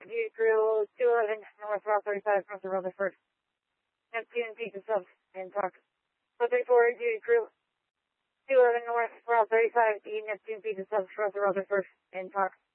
Duty Crew 211 North Route 35 from the Rutherford. Neptune Pizza Subs in Park. 434 Duty Crew 211 North Route 35 E Neptune Pizza Subs from the Rutherford in Park.